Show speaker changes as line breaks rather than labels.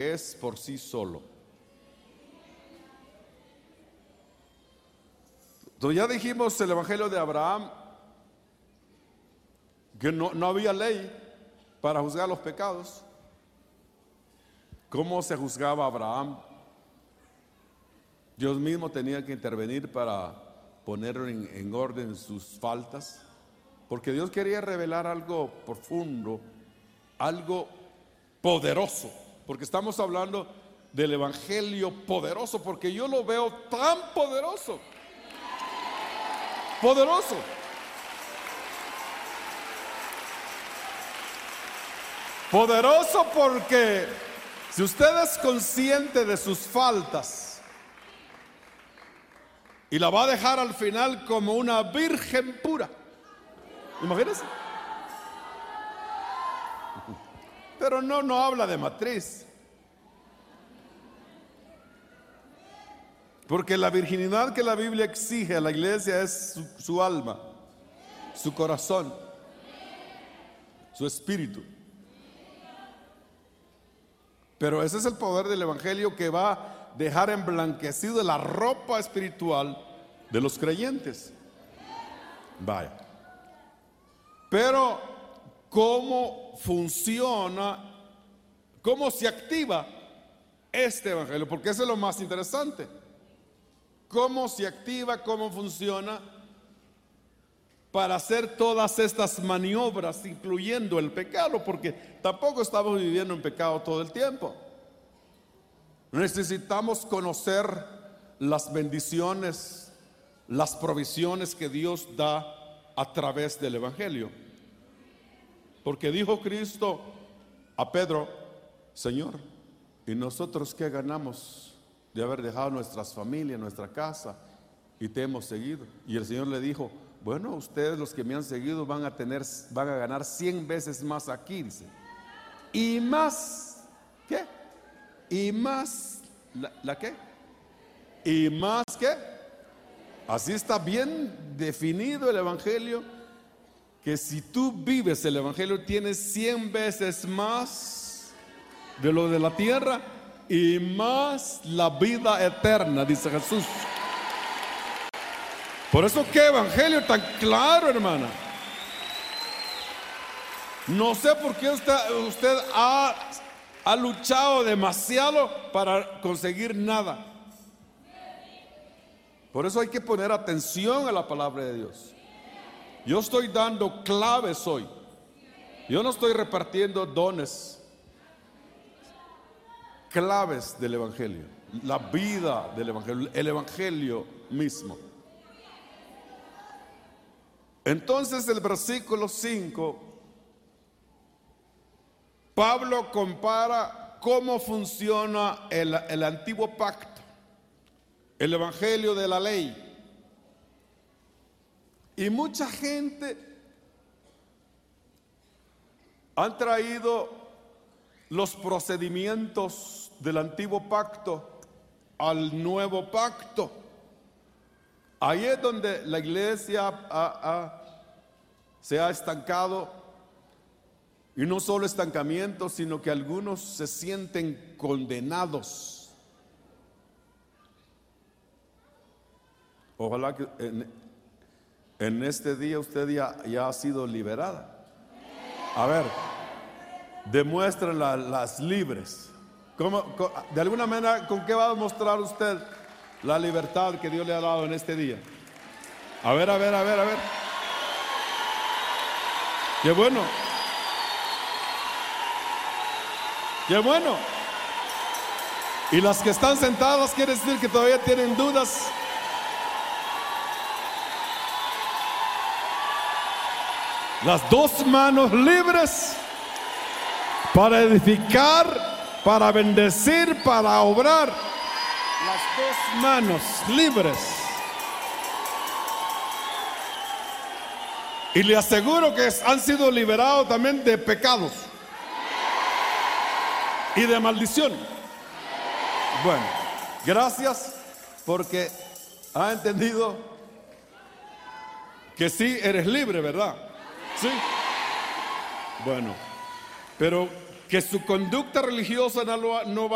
es por sí solo. Entonces ya dijimos el Evangelio de Abraham, que no había ley para juzgar los pecados. ¿Cómo se juzgaba a Abraham? Dios mismo tenía que intervenir para poner en orden sus faltas, porque Dios quería revelar algo profundo, algo poderoso, porque estamos hablando del Evangelio poderoso, porque yo lo veo tan poderoso, poderoso. Poderoso porque si usted es consciente de sus faltas y la va a dejar al final como una virgen pura, imagínense. Pero no habla de matriz, porque la virginidad que la Biblia exige a la iglesia es su alma, su corazón, su espíritu. Pero ese es el poder del Evangelio, que va a dejar emblanquecido la ropa espiritual de los creyentes. Vaya. Pero ¿cómo funciona? ¿Cómo se activa este Evangelio? Porque eso es lo más interesante. ¿Cómo se activa? ¿Cómo funciona para hacer todas estas maniobras, incluyendo el pecado? Porque tampoco estamos viviendo en pecado todo el tiempo. Necesitamos conocer las bendiciones, las provisiones que Dios da a través del Evangelio. Porque dijo Cristo a Pedro: Señor, ¿y nosotros qué ganamos de haber dejado nuestras familias, nuestra casa, y te hemos seguido? Y el Señor le dijo: bueno, ustedes, los que me han seguido, van a ganar 100 veces más aquí, dice. Y más, ¿qué? Y más, ¿la qué? Y más, ¿qué? Así está bien definido el Evangelio, que si tú vives el Evangelio, tienes 100 veces más de lo de la tierra y más la vida eterna, dice Jesús. Por eso, qué evangelio tan claro, hermana. No sé por qué usted ha luchado demasiado para conseguir nada. Por eso hay que poner atención a la palabra de Dios. Yo estoy dando claves hoy. Yo no estoy repartiendo dones. Claves del evangelio, la vida del evangelio, el evangelio mismo. Entonces, el versículo 5, Pablo compara cómo funciona el antiguo pacto, el evangelio de la ley. Y mucha gente han traído los procedimientos del antiguo pacto al nuevo pacto. Ahí es donde la iglesia se ha estancado, y no solo estancamiento, sino que algunos se sienten condenados. Ojalá que en este día usted ya ha sido liberada. A ver, demuestren las libres. De alguna manera, ¿con qué va a demostrar usted la libertad que Dios le ha dado en este día? A ver. Qué bueno. Qué bueno. Y las que están sentadas, quiere decir que todavía tienen dudas. Las dos manos libres para edificar, para bendecir, para obrar. Las dos manos libres. Y le aseguro que han sido liberados también de pecados y de maldición. Bueno, gracias, porque ha entendido que sí eres libre, ¿verdad? Sí. Bueno, pero que su conducta religiosa no va